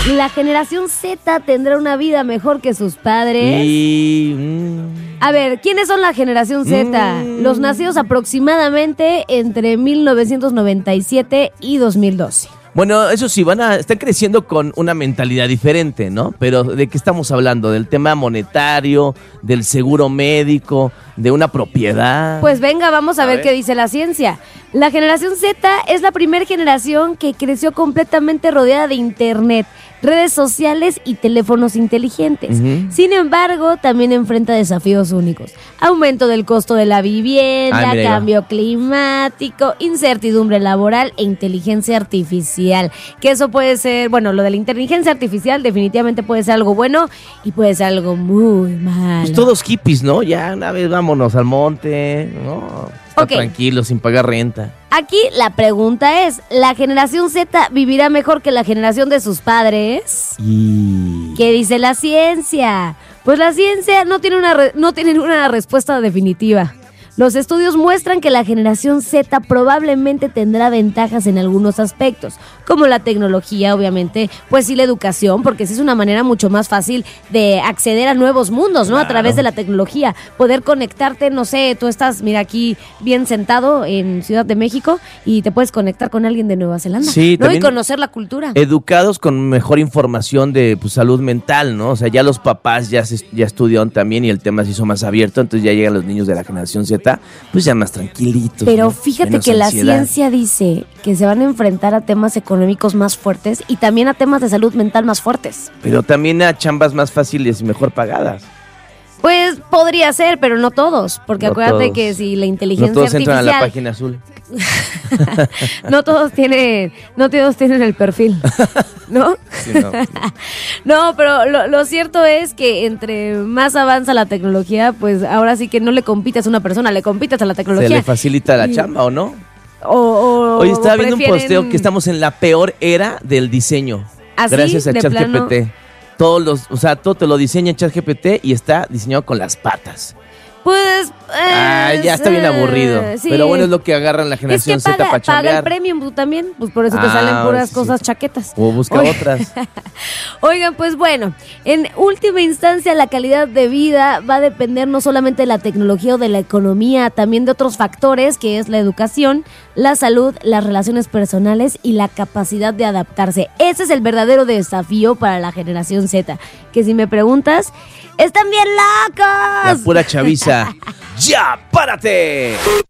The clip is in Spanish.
¿La generación Z tendrá una vida mejor que sus padres? A ver, ¿quiénes son la generación Z? Los nacidos aproximadamente entre 1997 y 2012. Bueno, eso sí, están creciendo con una mentalidad diferente, ¿no? Pero ¿de qué estamos hablando? ¿Del tema monetario, del seguro médico, de una propiedad? Pues venga, vamos a ver qué dice la ciencia. La generación Z es la primera generación que creció completamente rodeada de internet, redes sociales y teléfonos inteligentes. Sin embargo, también enfrenta desafíos únicos. Aumento del costo de la vivienda, cambio climático, incertidumbre laboral e inteligencia artificial. Que eso puede ser, bueno, lo de la inteligencia artificial definitivamente puede ser algo bueno y puede ser algo muy malo. Pues todos hippies, ¿no? Ya una vez vámonos al monte, ¿no? Tranquilo, sin pagar renta. Aquí la pregunta es, ¿la generación Z vivirá mejor que la generación de sus padres? ¿Qué dice la ciencia? Pues la ciencia no tiene una respuesta definitiva. Los estudios muestran que la generación Z probablemente tendrá ventajas en algunos aspectos, como la tecnología, obviamente, pues sí la educación, porque sí es una manera mucho más fácil de acceder a nuevos mundos, ¿no? Claro. A través de la tecnología, poder conectarte, no sé, tú estás, mira, aquí bien sentado en Ciudad de México y te puedes conectar con alguien de Nueva Zelanda, sí, ¿no? Y conocer la cultura. Educados con mejor información de salud mental, ¿no? O sea, ya los papás ya estudiaron también y el tema se hizo más abierto, entonces ya llegan los niños de la generación Z, pues ya más tranquilitos. Pero ¿no? fíjate Menos que ansiedad. La ciencia dice que se van a enfrentar a temas económicos más fuertes y también a temas de salud mental más fuertes. Pero también a chambas más fáciles y mejor pagadas. Pues podría ser, pero no todos, porque no acuérdate todos. Que si la inteligencia artificial... No todos entran a la página azul. no todos tienen el perfil, ¿no? Sí, no. No, pero lo cierto es que entre más avanza la tecnología, pues ahora sí que no le compites a una persona, le compites a la tecnología. Se le facilita la chamba, ¿o no? Hoy estaba viendo un posteo que estamos en la peor era del diseño. ¿Así? Gracias a ChatGPT. Todo te lo diseña en ChatGPT y está diseñado con las patas. Pues... ya está bien aburrido. Sí. Pero bueno, es lo que agarran la generación Z para chambear. Paga el premium tú también, pues por eso te salen puras cosas chaquetas. O busca otras. Oigan, pues bueno, en última instancia la calidad de vida va a depender no solamente de la tecnología o de la economía, también de otros factores, que es la educación, la salud, las relaciones personales y la capacidad de adaptarse. Ese es el verdadero desafío para la generación Z, que si me preguntas, ¡están bien locos! La pura chaviza. ¡Ya, párate!